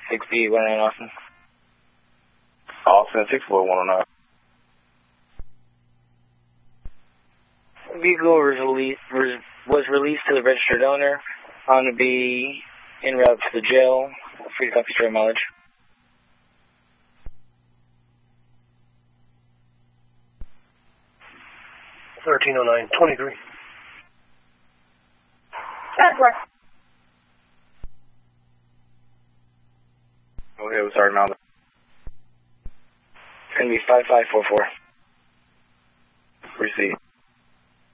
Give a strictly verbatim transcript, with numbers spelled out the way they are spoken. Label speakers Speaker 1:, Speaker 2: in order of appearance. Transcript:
Speaker 1: six B one oh nine Austin.
Speaker 2: Austin, six four one oh nine.
Speaker 1: Vehicle was released, was released to the registered owner. Found to be en route to the jail. Free to copy straight mileage.
Speaker 3: thirteen oh nine, twenty-three.
Speaker 4: That's right.
Speaker 2: Okay, we're starting now.
Speaker 1: It's going to be five five four four.